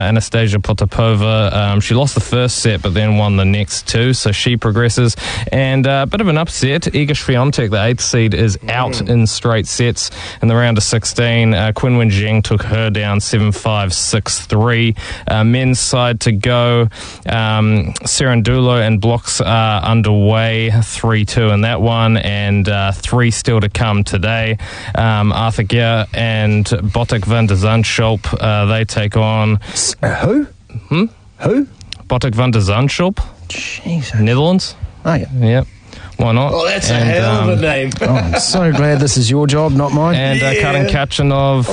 Anastasia Potapova. She lost the first set but then won the next two, so she progresses. And a bit of an upset, Iga Swiatek, the 8th seed, is out in straight sets in the round of 16. Qinwen Zheng took her down 7-5, 6-3. Men's side to go. Cerundolo and blocks are underway, 3-2 in that one, and 3 still to come today. Arthur Gere and Botic van der Zandschulp, they take on... Who? Who? Botic van der Zandschulp. Jeez. Netherlands. Oh, yeah. Yep. Why not? Oh, that's a hell of a name. Oh, I'm so glad this is your job, not mine. And Karin Khachanov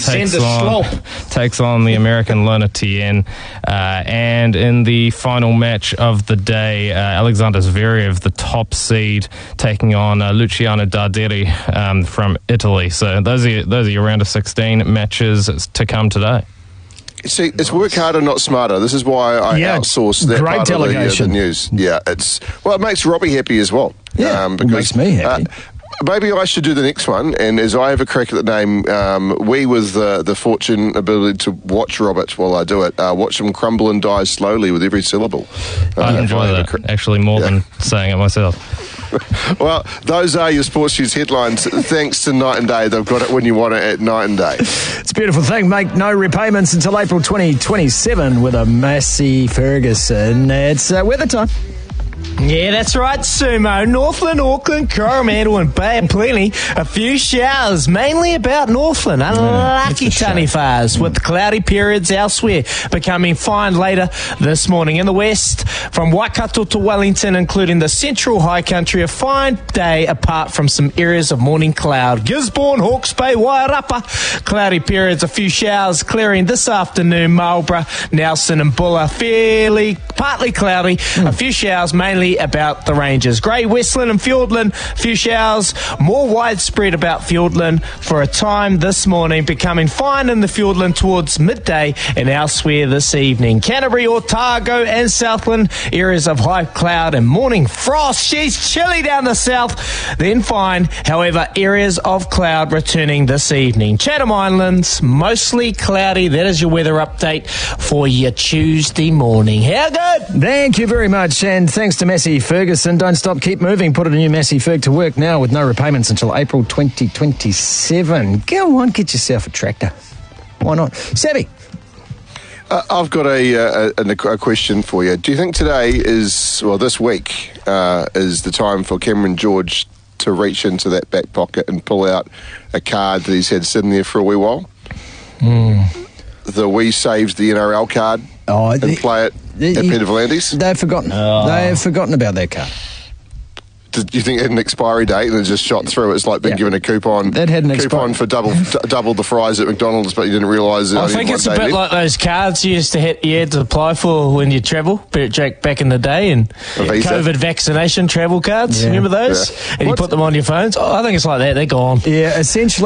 takes on the American Lona Tien. And in the final match of the day, Alexander Zverev, the top seed, taking on Luciano Darderi from Italy. So those are your round of 16 matches to come today. See, it's work harder, not smarter. This is why I outsource that great part delegation. of the news. Yeah, it makes Robbie happy as well. Yeah, because, it makes me happy. Maybe I should do the next one, and as I have a crack at the name, we with the fortune ability to watch Robert while I do it, watch him crumble and die slowly with every syllable. I enjoy that, actually, more than saying it myself. Well, those are your Sports News headlines. Thanks to Night and Day. They've got it when you want it at Night and Day. It's a beautiful thing. Make no repayments until April 2027 with a Massey Ferguson. It's weather time. Yeah, that's right, Sumo. Northland, Auckland, Coromandel and Bay of Plenty. A few showers, mainly about Northland. Unlucky Taniwhas with cloudy periods elsewhere, becoming fine later this morning. In the west, from Waikato to Wellington, including the central high country, a fine day apart from some areas of morning cloud. Gisborne, Hawke's Bay, Wairarapa, cloudy periods, a few showers clearing this afternoon. Marlborough, Nelson and Buller, partly cloudy, a few showers mainly about the ranges. Grey, Westland and Fiordland, few showers, more widespread about Fiordland for a time this morning, becoming fine in the Fiordland towards midday and elsewhere this evening. Canterbury, Otago and Southland, areas of high cloud and morning frost. She's chilly down the south, then fine. However, areas of cloud returning this evening. Chatham Islands, mostly cloudy. That is your weather update for your Tuesday morning. How good? Thank you very much, and thanks to Massey Ferguson. Don't stop, keep moving. Put a new Massey Ferg to work now with no repayments until April 2027. Go on, get yourself a tractor. Why not? Savvy. I've got a question for you. Do you think today is, well, this week is the time for Cameron George to reach into that back pocket and pull out a card that he's had sitting there for a wee while? The We Saved the NRL card and play it at Peter V'landys? They've forgotten. They've forgotten about that card. Do you think it had an expiry date and it just shot through? It's like being given a coupon. That had an coupon for double the fries at McDonald's, but you didn't realise it. I think it's a bit like those cards you had to apply for when you travel, back in the day, and COVID vaccination travel cards. Remember those? And you put them on your phones. I think it's like that. They're gone. Yeah, essentially.